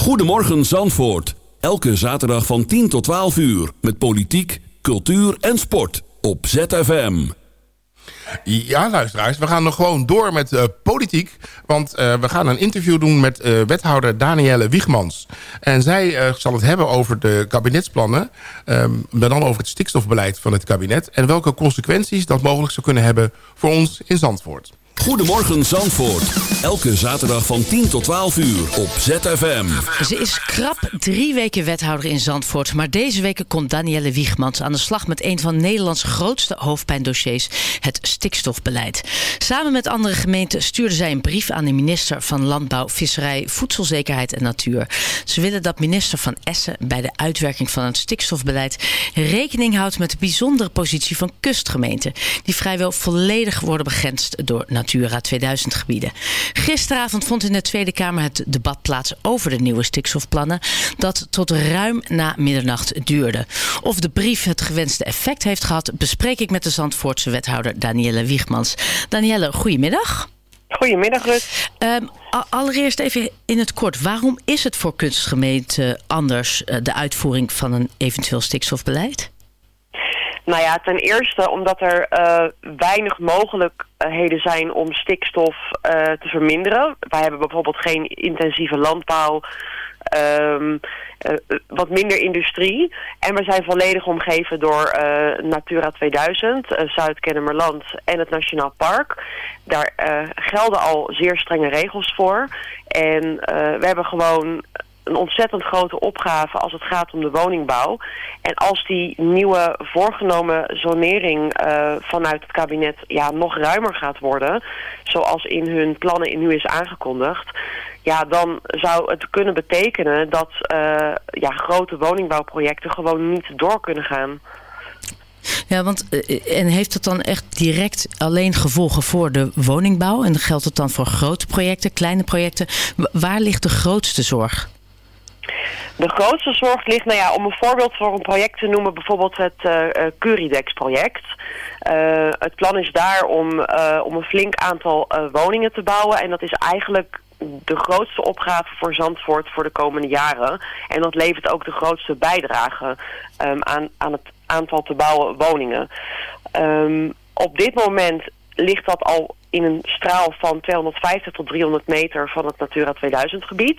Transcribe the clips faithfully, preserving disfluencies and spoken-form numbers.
Goedemorgen Zandvoort. Elke zaterdag van tien tot twaalf uur. Met politiek, cultuur en sport. Op Z F M. Ja, luisteraars, we gaan nog gewoon door met uh, politiek. Want uh, we gaan een interview doen met uh, wethouder Danielle Wiegmans. En zij uh, zal het hebben over de kabinetsplannen. Um, maar dan over het stikstofbeleid van het kabinet. En welke consequenties dat mogelijk zou kunnen hebben voor ons in Zandvoort. Goedemorgen Zandvoort. Elke zaterdag van tien tot twaalf uur op Z F M. Ze is krap drie weken wethouder in Zandvoort. Maar deze weken komt Danielle Wiegmans aan de slag met een van Nederlands grootste hoofdpijndossiers, het stikstofbeleid. Samen met andere gemeenten stuurde zij een brief aan de minister van Landbouw, Visserij, Voedselzekerheid en Natuur. Ze willen dat minister Van Essen bij de uitwerking van het stikstofbeleid rekening houdt met de bijzondere positie van kustgemeenten, die vrijwel volledig worden begrensd door natuur. Natura tweeduizend gebieden. Gisteravond vond in de Tweede Kamer het debat plaats over de nieuwe stikstofplannen, dat tot ruim na middernacht duurde. Of de brief het gewenste effect heeft gehad, bespreek ik met de Zandvoortse wethouder Danielle Wiegmans. Danielle, goedemiddag. Goedemiddag, Rut. Um, allereerst even in het kort. Waarom is het voor kustgemeenten anders uh, de uitvoering van een eventueel stikstofbeleid? Nou ja, ten eerste omdat er uh, weinig mogelijkheden zijn om stikstof uh, te verminderen. Wij hebben bijvoorbeeld geen intensieve landbouw, um, uh, wat minder industrie. En we zijn volledig omgeven door uh, Natura tweeduizend, uh, Zuid-Kennemerland en het Nationaal Park. Daar uh, gelden al zeer strenge regels voor. En uh, we hebben gewoon een ontzettend grote opgave als het gaat om de woningbouw. En als die nieuwe voorgenomen zonering uh, vanuit het kabinet ja, nog ruimer gaat worden, zoals in hun plannen nu is aangekondigd, ja, dan zou het kunnen betekenen dat uh, ja, grote woningbouwprojecten gewoon niet door kunnen gaan. Ja, want uh, en heeft het dan echt direct alleen gevolgen voor de woningbouw? En geldt het dan voor grote projecten, kleine projecten? W- waar ligt de grootste zorg? De grootste zorg ligt, nou ja, om een voorbeeld voor een project te noemen, bijvoorbeeld het uh, Curidex-project. Uh, het plan is daar om, uh, om een flink aantal uh, woningen te bouwen. En dat is eigenlijk de grootste opgave voor Zandvoort voor de komende jaren. En dat levert ook de grootste bijdrage um, aan, aan het aantal te bouwen woningen. Um, op dit moment ligt dat al in een straal van tweehonderdvijftig tot driehonderd meter van het Natura tweeduizend gebied.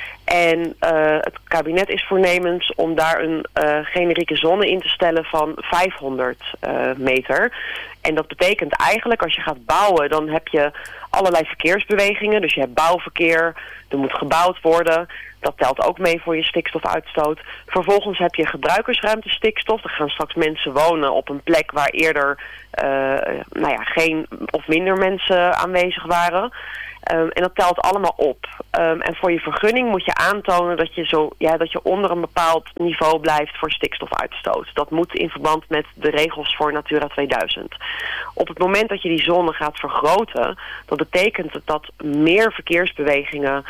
En uh, het kabinet is voornemens om daar een uh, generieke zone in te stellen van vijfhonderd uh, meter. En dat betekent eigenlijk, als je gaat bouwen, dan heb je allerlei verkeersbewegingen. Dus je hebt bouwverkeer, er moet gebouwd worden. Dat telt ook mee voor je stikstofuitstoot. Vervolgens heb je gebruikersruimte stikstof. Er gaan straks mensen wonen op een plek waar eerder uh, nou ja, geen of minder mensen aanwezig waren. Um, en dat telt allemaal op. Um, en voor je vergunning moet je aantonen dat je, zo, ja, dat je onder een bepaald niveau blijft voor stikstofuitstoot. Dat moet in verband met de regels voor Natura tweeduizend. Op het moment dat je die zone gaat vergroten, dan betekent het dat meer verkeersbewegingen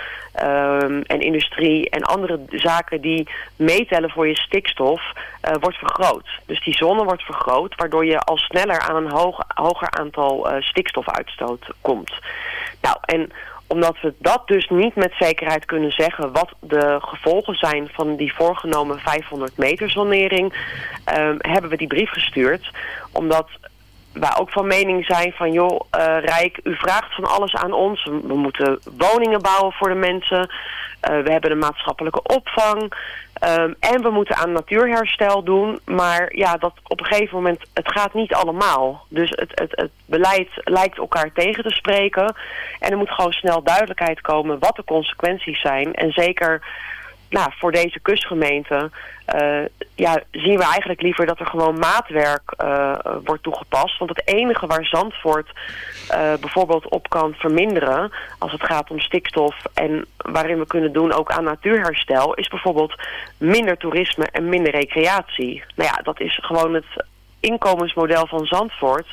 um, en industrie en andere zaken die meetellen voor je stikstof uh, wordt vergroot. Dus die zone wordt vergroot, waardoor je al sneller aan een hoog, hoger aantal uh, stikstofuitstoot komt. Nou, en omdat we dat dus niet met zekerheid kunnen zeggen wat de gevolgen zijn van die voorgenomen vijfhonderd meter zonering, um, hebben we die brief gestuurd. Omdat wij ook van mening zijn van, joh, uh, Rijk, u vraagt van alles aan ons. We, we moeten woningen bouwen voor de mensen. Uh, we hebben een maatschappelijke opvang. Um, en we moeten aan natuurherstel doen. Maar ja, dat op een gegeven moment, het gaat niet allemaal. Dus het, het, het beleid lijkt elkaar tegen te spreken. En er moet gewoon snel duidelijkheid komen wat de consequenties zijn. En zeker nou, voor deze kustgemeente uh, ja, zien we eigenlijk liever dat er gewoon maatwerk uh, wordt toegepast. Want het enige waar Zandvoort uh, bijvoorbeeld op kan verminderen als het gaat om stikstof en waarin we kunnen doen ook aan natuurherstel, is bijvoorbeeld minder toerisme en minder recreatie. Nou ja, dat is gewoon het inkomensmodel van Zandvoort.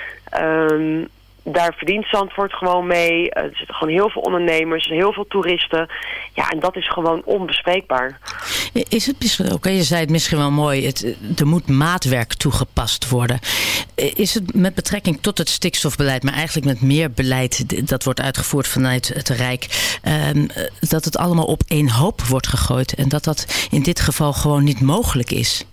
Um, Daar verdient Zandvoort gewoon mee. Er zitten gewoon heel veel ondernemers, heel veel toeristen. Ja, en dat is gewoon onbespreekbaar. Is het misschien ook, je zei het misschien wel mooi, het, er moet maatwerk toegepast worden. Is het met betrekking tot het stikstofbeleid, maar eigenlijk met meer beleid dat wordt uitgevoerd vanuit het Rijk, um, dat het allemaal op één hoop wordt gegooid en dat dat in dit geval gewoon niet mogelijk is?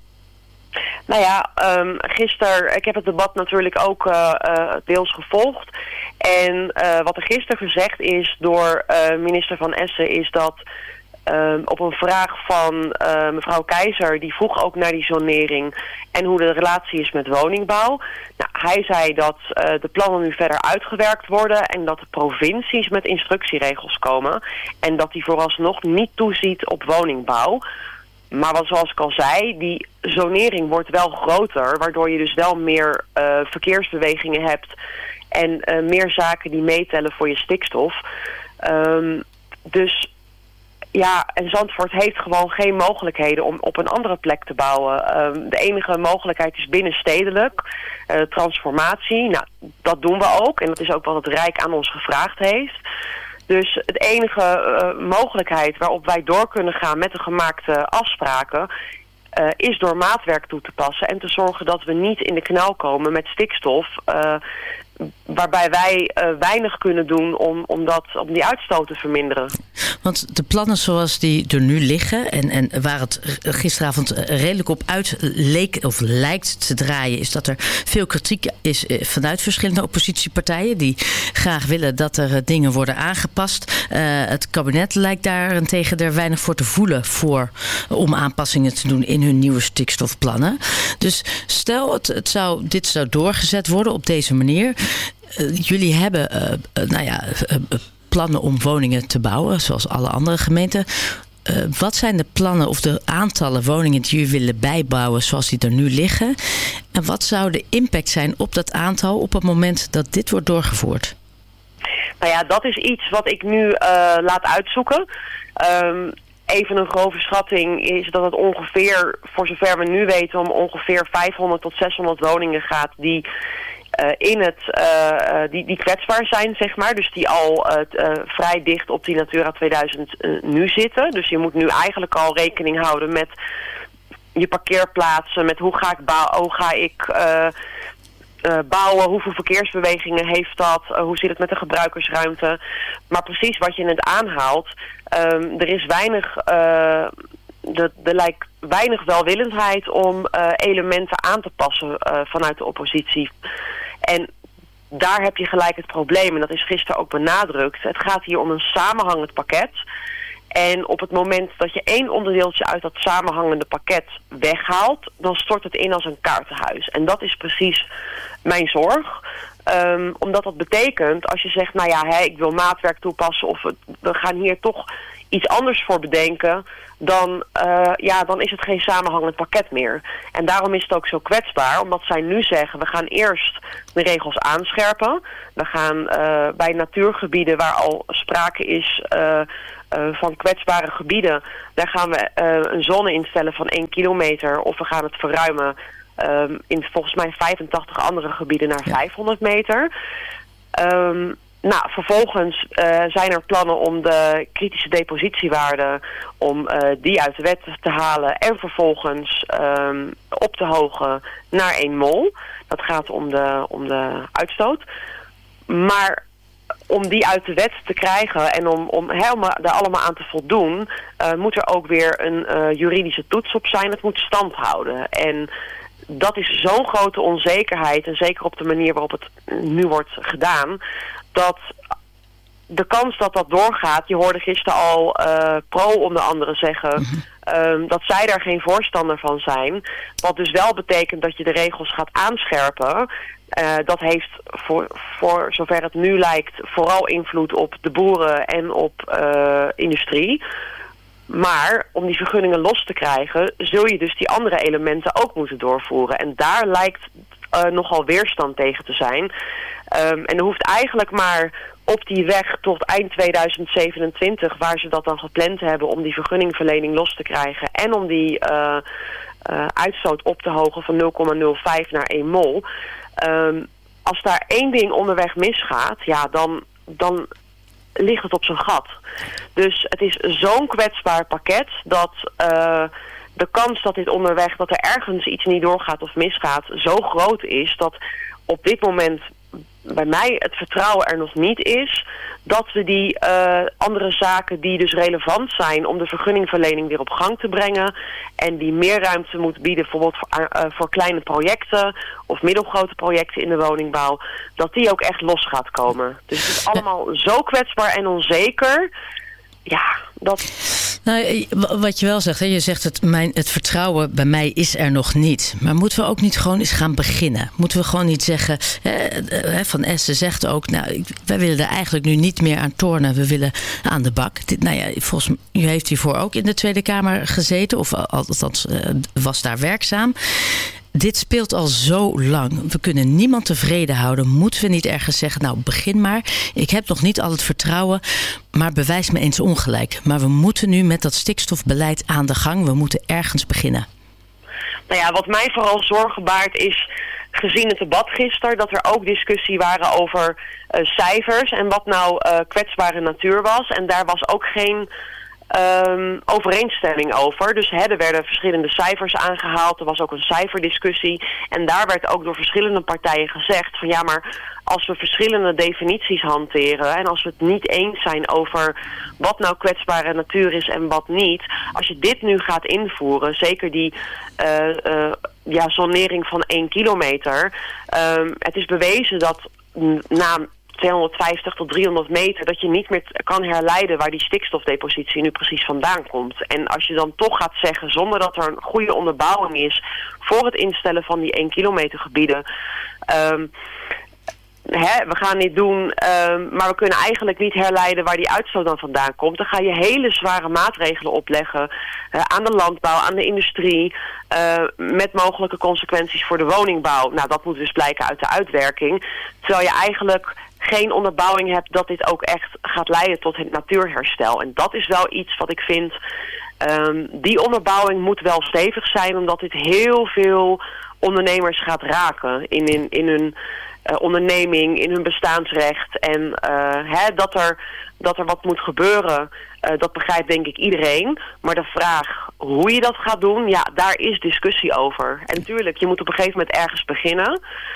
Nou ja, um, gisteren, ik heb het debat natuurlijk ook uh, uh, deels gevolgd. En uh, wat er gisteren gezegd is door uh, minister Van Essen is dat um, op een vraag van uh, mevrouw Keizer, die vroeg ook naar die zonering en hoe de relatie is met woningbouw. Nou, hij zei dat uh, de plannen nu verder uitgewerkt worden en dat de provincies met instructieregels komen. En dat die vooralsnog niet toeziet op woningbouw. Maar wat, zoals ik al zei, die zonering wordt wel groter, waardoor je dus wel meer uh, verkeersbewegingen hebt en uh, meer zaken die meetellen voor je stikstof. Um, dus ja, en Zandvoort heeft gewoon geen mogelijkheden om op een andere plek te bouwen. Um, de enige mogelijkheid is binnenstedelijk, uh, transformatie. Nou, dat doen we ook en dat is ook wat het Rijk aan ons gevraagd heeft. Dus het enige uh, mogelijkheid waarop wij door kunnen gaan met de gemaakte afspraken Uh, is door maatwerk toe te passen en te zorgen dat we niet in de knel komen met stikstof, Uh, waarbij wij uh, weinig kunnen doen om, om, dat, om die uitstoot te verminderen. Want de plannen zoals die er nu liggen en, en waar het gisteravond redelijk op uit leek of lijkt te draaien, is dat er veel kritiek is vanuit verschillende oppositiepartijen die graag willen dat er dingen worden aangepast. Uh, het kabinet lijkt daarentegen er weinig voor te voelen voor om aanpassingen te doen in hun nieuwe stikstofplannen. Dus stel het, het zou, dit zou doorgezet worden op deze manier. Uh, jullie hebben uh, uh, nou ja, uh, uh, plannen om woningen te bouwen, zoals alle andere gemeenten. Uh, wat zijn de plannen of de aantallen woningen die jullie willen bijbouwen zoals die er nu liggen? En wat zou de impact zijn op dat aantal op het moment dat dit wordt doorgevoerd? Nou ja, dat is iets wat ik nu uh, laat uitzoeken. Um, even een grove schatting is dat het ongeveer, voor zover we nu weten, om ongeveer vijfhonderd tot zeshonderd woningen gaat die Uh, in het, uh, die, die kwetsbaar zijn, zeg maar. Dus die al uh, uh, vrij dicht op die Natura tweeduizend uh, nu zitten. Dus je moet nu eigenlijk al rekening houden met je parkeerplaatsen, met hoe ga ik, bouw, hoe ga ik uh, uh, bouwen, hoeveel verkeersbewegingen heeft dat, uh, hoe zit het met de gebruikersruimte. Maar precies wat je net aanhaalt, um, er is weinig, uh, er lijkt weinig welwillendheid om uh, elementen aan te passen uh, vanuit de oppositie. En daar heb je gelijk het probleem. En dat is gisteren ook benadrukt. Het gaat hier om een samenhangend pakket. En op het moment dat je één onderdeeltje uit dat samenhangende pakket weghaalt, dan stort het in als een kaartenhuis. En dat is precies mijn zorg. Um, omdat dat betekent, als je zegt, nou ja, hè, ik wil maatwerk toepassen of we, we gaan hier toch iets anders voor bedenken, dan, uh, ja, dan is het geen samenhangend pakket meer. En daarom is het ook zo kwetsbaar, omdat zij nu zeggen, we gaan eerst de regels aanscherpen. We gaan uh, bij natuurgebieden waar al sprake is uh, uh, van kwetsbare gebieden, daar gaan we uh, een zone instellen van één kilometer of we gaan het verruimen um, in volgens mij vijfentachtig andere gebieden naar ja. vijfhonderd meter. Um, Nou, vervolgens uh, zijn er plannen om de kritische depositiewaarde, om uh, die uit de wet te halen en vervolgens um, op te hogen naar één mol. Dat gaat om de, om de uitstoot. Maar om die uit de wet te krijgen en om, om helemaal, daar allemaal aan te voldoen, uh, moet er ook weer een uh, juridische toets op zijn. Het moet stand houden. En dat is zo'n grote onzekerheid, en zeker op de manier waarop het nu wordt gedaan, dat de kans dat dat doorgaat, je hoorde gisteren al uh, Pro onder andere zeggen, um, dat zij daar geen voorstander van zijn. Wat dus wel betekent dat je de regels gaat aanscherpen. Uh, dat heeft voor, voor zover het nu lijkt vooral invloed op de boeren en op uh, industrie. Maar om die vergunningen los te krijgen, zul je dus die andere elementen ook moeten doorvoeren. En daar lijkt uh, nogal weerstand tegen te zijn. Um, en er hoeft eigenlijk maar op die weg tot eind tweeduizend zevenentwintig, waar ze dat dan gepland hebben om die vergunningverlening los te krijgen en om die uh, uh, uitstoot op te hogen van nul komma nul vijf naar één mol. Um, als daar één ding onderweg misgaat, ja, dan, dan ligt het op zijn gat. Dus het is zo'n kwetsbaar pakket dat uh, de kans dat dit onderweg, dat er ergens iets niet doorgaat of misgaat, zo groot is dat op dit moment bij mij het vertrouwen er nog niet is dat we die uh, andere zaken die dus relevant zijn om de vergunningverlening weer op gang te brengen en die meer ruimte moet bieden bijvoorbeeld voor, uh, voor kleine projecten of middelgrote projecten in de woningbouw, dat die ook echt los gaat komen. Dus het is allemaal zo kwetsbaar en onzeker. Ja, dat... Nou, wat je wel zegt, hè? Je zegt het, mijn, het vertrouwen bij mij is er nog niet. Maar moeten we ook niet gewoon eens gaan beginnen? Moeten we gewoon niet zeggen, hè, Van Essen zegt ook, nou, wij willen er eigenlijk nu niet meer aan tornen. We willen aan de bak. Dit, nou ja, volgens mij, u heeft hiervoor ook in de Tweede Kamer gezeten, of althans was daar werkzaam. Dit speelt al zo lang. We kunnen niemand tevreden houden. Moeten we niet ergens zeggen, nou begin maar. Ik heb nog niet al het vertrouwen, maar bewijs me eens ongelijk. Maar we moeten nu met dat stikstofbeleid aan de gang. We moeten ergens beginnen. Nou ja, wat mij vooral zorgen baart is, gezien het debat gisteren, dat er ook discussie waren over uh, cijfers en wat nou uh, kwetsbare natuur was. En daar was ook geen Um, overeenstemming over. Dus hè, er werden verschillende cijfers aangehaald. Er was ook een cijferdiscussie. En daar werd ook door verschillende partijen gezegd van ja, maar als we verschillende definities hanteren en als we het niet eens zijn over wat nou kwetsbare natuur is en wat niet, als je dit nu gaat invoeren, zeker die uh, uh, ja, zonering van één kilometer, um, het is bewezen dat na tweehonderdvijftig tot driehonderd meter, dat je niet meer kan herleiden waar die stikstofdepositie nu precies vandaan komt. En als je dan toch gaat zeggen, zonder dat er een goede onderbouwing is voor het instellen van die één kilometer gebieden, um, hè, we gaan dit doen, um, maar we kunnen eigenlijk niet herleiden waar die uitstoot dan vandaan komt, dan ga je hele zware maatregelen opleggen uh, aan de landbouw, aan de industrie, uh, met mogelijke consequenties voor de woningbouw. Nou, dat moet dus blijken uit de uitwerking. Terwijl je eigenlijk geen onderbouwing hebt dat dit ook echt gaat leiden tot het natuurherstel. En dat is wel iets wat ik vind, um, die onderbouwing moet wel stevig zijn, omdat dit heel veel ondernemers gaat raken in, in, in hun uh, onderneming, in hun bestaansrecht. En uh, hè, dat, er, dat er wat moet gebeuren, uh, dat begrijpt denk ik iedereen. Maar de vraag hoe je dat gaat doen, ja, daar is discussie over. En natuurlijk, je moet op een gegeven moment ergens beginnen.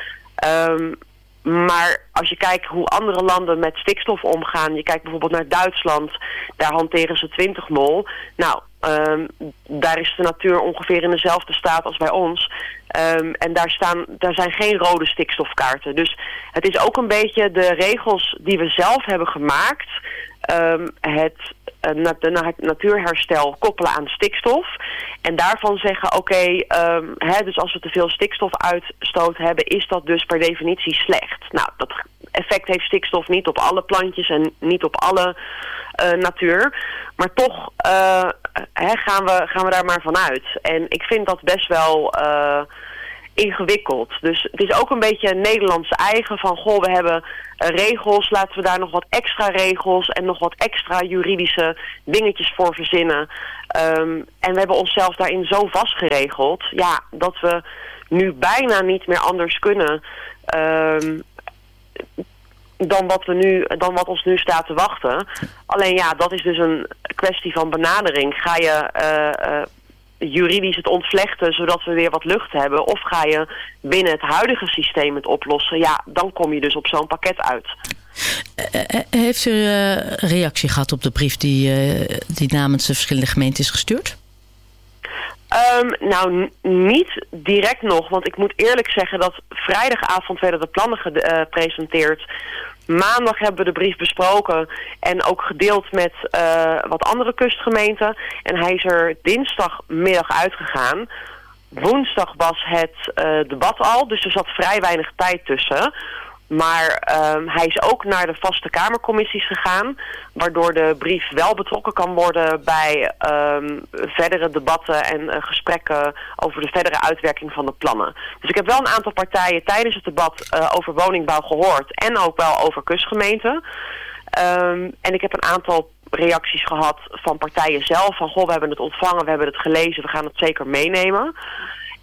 Um, Maar als je kijkt hoe andere landen met stikstof omgaan, je kijkt bijvoorbeeld naar Duitsland, daar hanteren ze twintig mol. Nou, um, daar is de natuur ongeveer in dezelfde staat als bij ons. Um, en daar, staan, daar zijn geen rode stikstofkaarten. Dus het is ook een beetje de regels die we zelf hebben gemaakt, um, het, uh, de, het natuurherstel koppelen aan stikstof. En daarvan zeggen, oké, okay, um, dus als we te veel stikstofuitstoot hebben, is dat dus per definitie slecht. Nou, dat effect heeft stikstof niet op alle plantjes en niet op alle uh, natuur. Maar toch uh, he, gaan, we, gaan we daar maar vanuit. En ik vind dat best wel uh, ingewikkeld. Dus het is ook een beetje Nederlands eigen van, goh, we hebben uh, regels, laten we daar nog wat extra regels en nog wat extra juridische dingetjes voor verzinnen. Um, en we hebben onszelf daarin zo vastgeregeld, ja, dat we nu bijna niet meer anders kunnen um, dan wat we nu, dan wat ons nu staat te wachten. Alleen ja, dat is dus een kwestie van benadering. Ga je uh, uh, juridisch het ontvlechten zodat we weer wat lucht hebben, of ga je binnen het huidige systeem het oplossen? Ja, dan kom je dus op zo'n pakket uit. Heeft u uh, reactie gehad op de brief die, uh, die namens de verschillende gemeenten is gestuurd? Um, nou, n- niet direct nog, want ik moet eerlijk zeggen dat vrijdagavond werden de plannen gepresenteerd. Uh, Maandag hebben we de brief besproken en ook gedeeld met uh, wat andere kustgemeenten. En hij is er dinsdagmiddag uitgegaan. Woensdag was het uh, debat al, dus er zat vrij weinig tijd tussen. Maar um, hij is ook naar de vaste kamercommissies gegaan, waardoor de brief wel betrokken kan worden bij um, verdere debatten en uh, gesprekken over de verdere uitwerking van de plannen. Dus ik heb wel een aantal partijen tijdens het debat uh, over woningbouw gehoord en ook wel over kustgemeenten. Um, en ik heb een aantal reacties gehad van partijen zelf, van goh, we hebben het ontvangen, we hebben het gelezen, we gaan het zeker meenemen.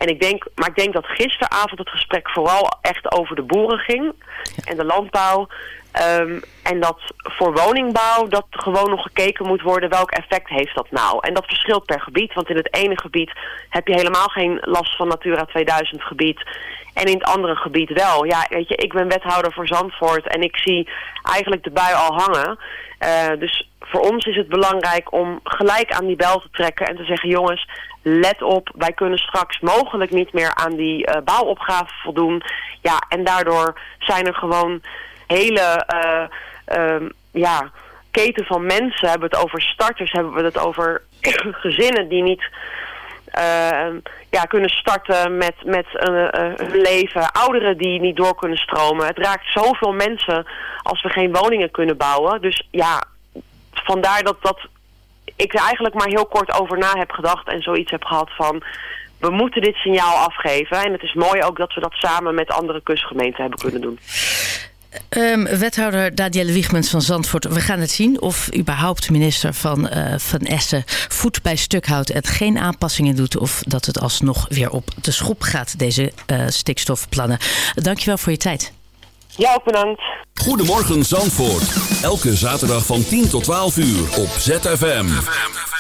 En ik denk, maar ik denk dat gisteravond het gesprek vooral echt over de boeren ging ja. en de landbouw. Um, en dat voor woningbouw dat gewoon nog gekeken moet worden welk effect heeft dat nou. En dat verschilt per gebied, want in het ene gebied heb je helemaal geen last van Natura tweeduizend gebied. En in het andere gebied wel. Ja, weet je, ik ben wethouder voor Zandvoort en ik zie eigenlijk de bui al hangen. Uh, dus voor ons is het belangrijk om gelijk aan die bel te trekken en te zeggen, jongens, let op, wij kunnen straks mogelijk niet meer aan die uh, bouwopgave voldoen. Ja, en daardoor zijn er gewoon hele uh, uh, ja, keten van mensen. Hebben we het over starters, hebben we het over gezinnen die niet uh, ja, kunnen starten met, met uh, uh, hun leven. Ouderen die niet door kunnen stromen. Het raakt zoveel mensen als we geen woningen kunnen bouwen. Dus ja, vandaar dat, dat ik er eigenlijk maar heel kort over na heb gedacht en zoiets heb gehad van, we moeten dit signaal afgeven. En het is mooi ook dat we dat samen met andere kustgemeenten hebben kunnen doen. Um, wethouder Daniëlle Wiegmans van Zandvoort, we gaan het zien of überhaupt minister van, uh, van Essen voet bij stuk houdt en geen aanpassingen doet, of dat het alsnog weer op de schop gaat, deze uh, stikstofplannen. Dankjewel voor je tijd. Ja, ook bedankt. Goedemorgen Zandvoort. Elke zaterdag van tien tot twaalf uur op Z F M.